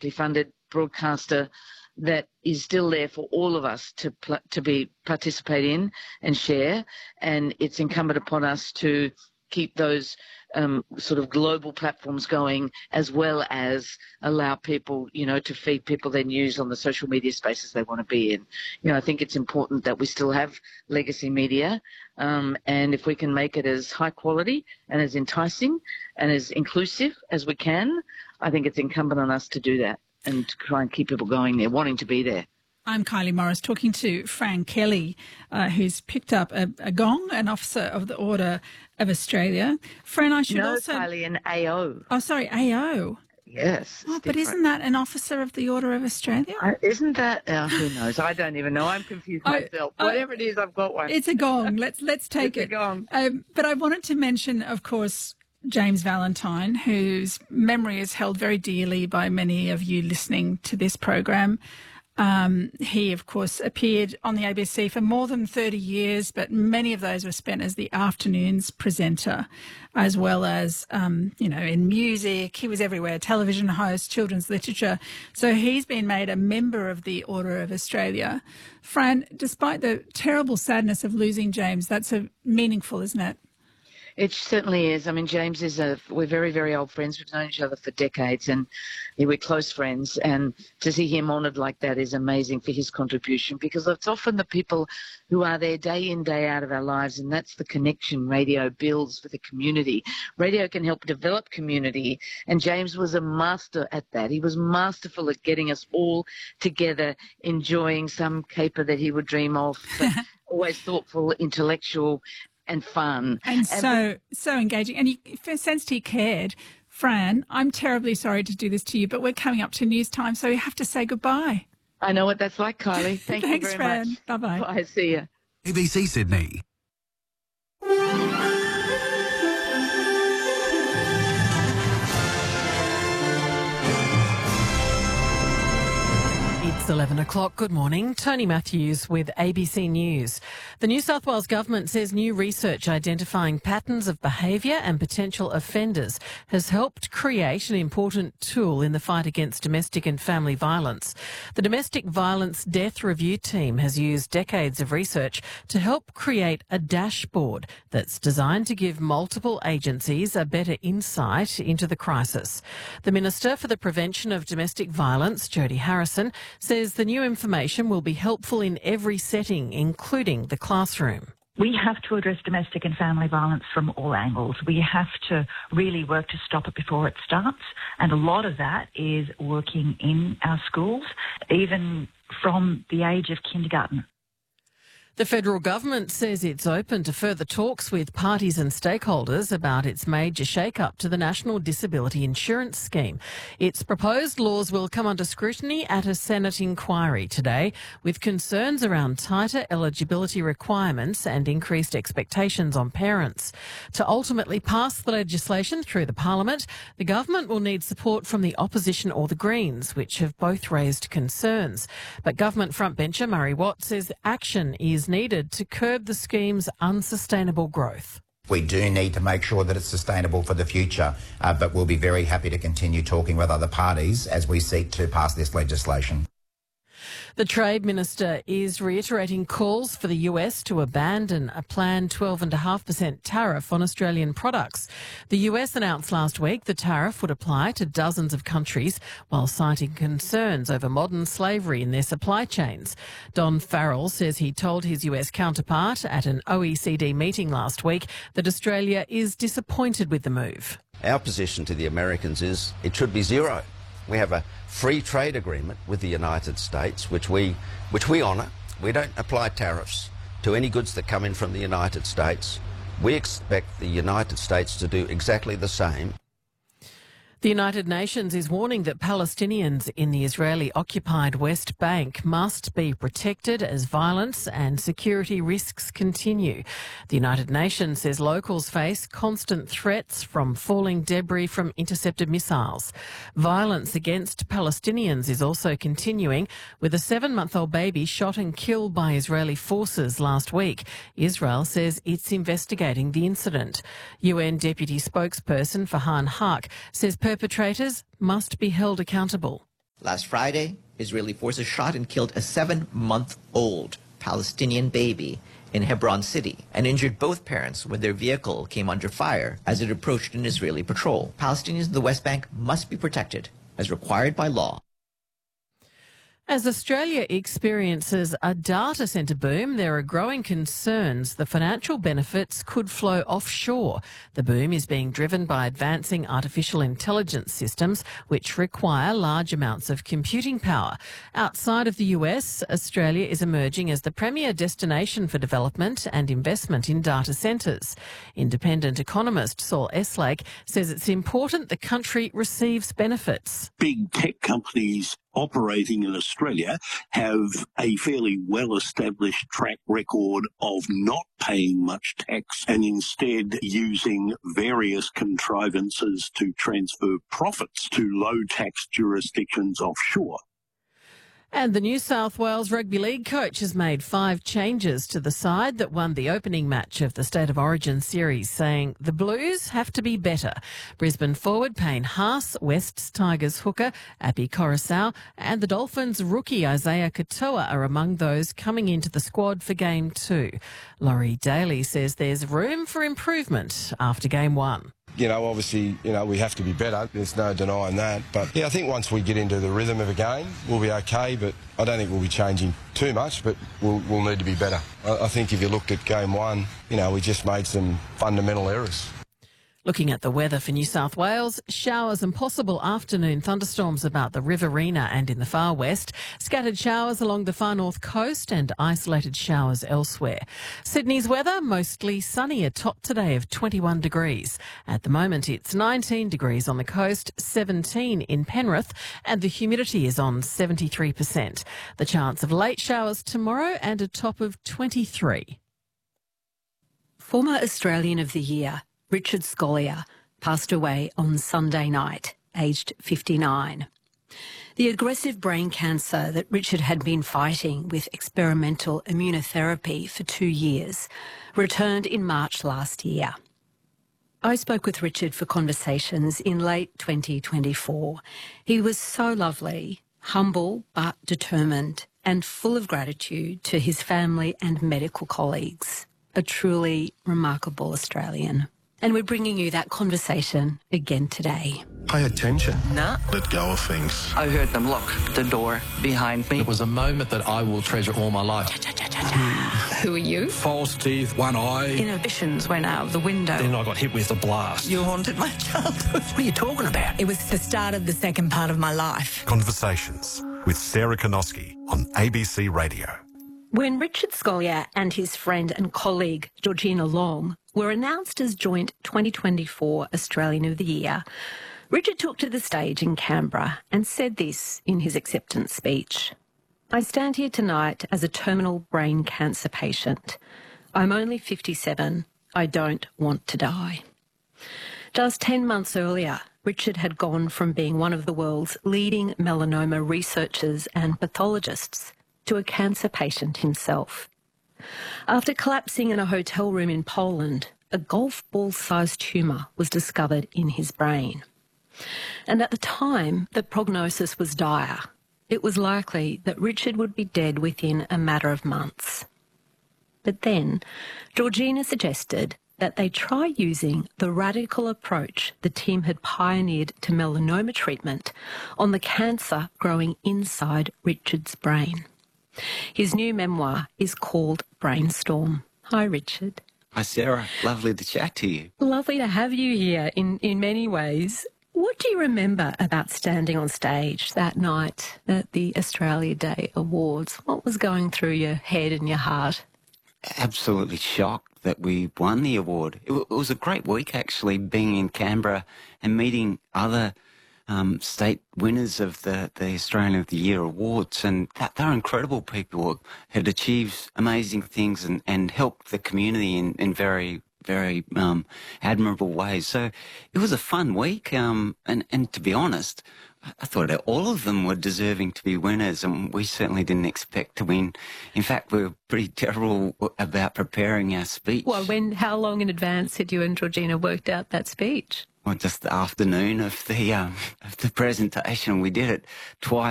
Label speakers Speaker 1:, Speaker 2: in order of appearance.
Speaker 1: publicly funded broadcaster that is still there for all of us to participate in and share, and it's incumbent upon us to keep those sort of global platforms going, as well as allow people, to feed people their news on the social media spaces they want to be in. I think it's important that we still have legacy media, and if we can make it as high quality and as enticing and as inclusive as we can, I think it's incumbent on us to do that and to try and keep people going there, wanting to be there.
Speaker 2: I'm Kylie Morris, talking to Fran Kelly, who's picked up a gong, an officer of the Order of Australia. Fran, I should also...
Speaker 1: Kylie, an AO.
Speaker 2: Oh, sorry, AO.
Speaker 1: Yes.
Speaker 2: Oh, but isn't that an officer of the Order of Australia?
Speaker 1: Isn't that? Who knows? I don't even know. I'm confused myself. Whatever it is, I've got one.
Speaker 2: It's a gong. Let's take it.
Speaker 1: It's a gong.
Speaker 2: But I wanted to mention, of course, James Valentine, whose memory is held very dearly by many of you listening to this program. He, of course, appeared on the ABC for more than 30 years, but many of those were spent as the afternoons presenter, as well as, in music. He was everywhere, television host, children's literature. So he's been made a member of the Order of Australia. Fran, despite the terrible sadness of losing James, that's meaningful, isn't it?
Speaker 1: It certainly is. I mean, James we're very, very old friends. We've known each other for decades and we're close friends. And to see him honoured like that is amazing for his contribution, because it's often the people who are there day in, day out of our lives, and that's the connection radio builds with the community. Radio can help develop community, and James was a master at that. He was masterful at getting us all together, enjoying some caper that he would dream of, but always thoughtful, intellectual, and fun.
Speaker 2: And so engaging. And you sensed he cared. Fran, I'm terribly sorry to do this to you, but we're coming up to news time, so we have to say goodbye.
Speaker 1: I know what that's like, Kylie. Thank
Speaker 2: Thanks,
Speaker 1: you very
Speaker 2: Fran.
Speaker 1: much.
Speaker 2: Bye-bye.
Speaker 1: Bye. See you.
Speaker 3: ABC Sydney.
Speaker 4: It's 11 o'clock. Good morning. Tony Matthews with ABC News. The New South Wales Government says new research identifying patterns of behaviour and potential offenders has helped create an important tool in the fight against domestic and family violence. The Domestic Violence Death Review Team has used decades of research to help create a dashboard that's designed to give multiple agencies a better insight into the crisis. The Minister for the Prevention of Domestic Violence, Jodie Harrison, says the new information will be helpful in every setting, including the classroom.
Speaker 5: We have to address domestic and family violence from all angles. We have to really work to stop it before it starts. And a lot of that is working in our schools, even from the age of kindergarten.
Speaker 4: The federal government says it's open to further talks with parties and stakeholders about its major shake-up to the National Disability Insurance Scheme. Its proposed laws will come under scrutiny at a Senate inquiry today, with concerns around tighter eligibility requirements and increased expectations on parents. To ultimately pass the legislation through the Parliament, the government will need support from the opposition or the Greens, which have both raised concerns. But government frontbencher Murray Watt says action is needed to curb the scheme's unsustainable growth.
Speaker 6: We do need to make sure that it's sustainable for the future, but we'll be very happy to continue talking with other parties as we seek to pass this legislation.
Speaker 4: The Trade Minister is reiterating calls for the US to abandon a planned 12.5% tariff on Australian products. The US announced last week the tariff would apply to dozens of countries, while citing concerns over modern slavery in their supply chains. Don Farrell says he told his US counterpart at an OECD meeting last week that Australia is disappointed with the move.
Speaker 7: Our position to the Americans is it should be zero. We have a free trade agreement with the United States, which we honour. We don't apply tariffs to any goods that come in from the United States. We expect the United States to do exactly the same.
Speaker 4: The United Nations is warning that Palestinians in the Israeli-occupied West Bank must be protected as violence and security risks continue. The United Nations says locals face constant threats from falling debris from intercepted missiles. Violence against Palestinians is also continuing, with a 7-month-old baby shot and killed by Israeli forces last week. Israel says it's investigating the incident. UN Deputy Spokesperson Farhan Haq says perpetrators must be held accountable.
Speaker 3: Last Friday, Israeli forces shot and killed a 7-month-old Palestinian baby in Hebron City and injured both parents when their vehicle came under fire as it approached an Israeli patrol. Palestinians in the West Bank must be protected as required by law.
Speaker 4: As Australia experiences a data centre boom, there are growing concerns the financial benefits could flow offshore. The boom is being driven by advancing artificial intelligence systems, which require large amounts of computing power. Outside of the US, Australia is emerging as the premier destination for development and investment in data centres. Independent economist Saul Eslake says it's important the country receives benefits.
Speaker 8: Big tech companies operating in Australia have a fairly well-established track record of not paying much tax and instead using various contrivances to transfer profits to low-tax jurisdictions offshore.
Speaker 4: And the New South Wales Rugby League coach has made 5 changes to the side that won the opening match of the State of Origin series, saying the Blues have to be better. Brisbane forward Payne Haas, West's Tigers hooker Api Coruscant and the Dolphins rookie Isaiah Katoa are among those coming into the squad for Game 2. Laurie Daly says there's room for improvement after Game 1.
Speaker 9: You know, obviously, we have to be better. There's no denying that. But, yeah, I think once we get into the rhythm of a game, we'll be okay. But I don't think we'll be changing too much, but we'll need to be better. I think if you looked at Game 1, we just made some fundamental errors.
Speaker 4: Looking at the weather for New South Wales, showers and possible afternoon thunderstorms about the Riverina and in the far west, scattered showers along the far north coast and isolated showers elsewhere. Sydney's weather, mostly sunny, a top today of 21 degrees. At the moment, it's 19 degrees on the coast, 17 in Penrith, and the humidity is on 73%. The chance of late showers tomorrow and a top of 23.
Speaker 10: Former Australian of the Year Richard Scolyer passed away on Sunday night, aged 59. The aggressive brain cancer that Richard had been fighting with experimental immunotherapy for 2 years returned in March last year. I spoke with Richard for Conversations in late 2024. He was so lovely, humble but determined, and full of gratitude to his family and medical colleagues. A truly remarkable Australian. And we're bringing you that conversation again today.
Speaker 11: Pay attention.
Speaker 12: Nah.
Speaker 11: Let go of things.
Speaker 12: I heard them lock the door behind me.
Speaker 13: It was a moment that I will treasure all my life.
Speaker 12: Who are you?
Speaker 13: False teeth, one eye.
Speaker 12: Inhibitions went out of the window.
Speaker 13: Then I got hit with a blast.
Speaker 12: You haunted my childhood.
Speaker 13: What are you talking about?
Speaker 12: It was the start of the second part of my life.
Speaker 11: Conversations with Sarah Konoski on ABC Radio.
Speaker 10: When Richard Scolyer and his friend and colleague Georgina Long were announced as joint 2024 Australian of the Year, Richard took to the stage in Canberra and said this in his acceptance speech. I stand here tonight as a terminal brain cancer patient. I'm only 57. I don't want to die. Just 10 months earlier, Richard had gone from being one of the world's leading melanoma researchers and pathologists to a cancer patient himself. After collapsing in a hotel room in Poland, a golf ball-sized tumour was discovered in his brain. And at the time, the prognosis was dire. It was likely that Richard would be dead within a matter of months. But then, Georgina suggested that they try using the radical approach the team had pioneered to melanoma treatment on the cancer growing inside Richard's brain. His new memoir is called Brainstorm. Hi, Richard.
Speaker 14: Hi, Sarah. Lovely to chat to you.
Speaker 10: Lovely to have you here in many ways. What do you remember about standing on stage that night at the Australia Day Awards? What was going through your head and your heart?
Speaker 14: Absolutely shocked that we won the award. It was a great week, actually, being in Canberra and meeting other state winners of the Australian of the Year awards, and they're incredible people who had achieved amazing things and helped the community in very, very admirable ways. So it was a fun week, and to be honest, I thought that all of them were deserving to be winners, and we certainly didn't expect to win. In fact, we were pretty terrible about preparing our speech.
Speaker 10: Well, how long in advance had you and Georgina worked out that speech?
Speaker 14: Well, just the afternoon of the presentation. We did it twice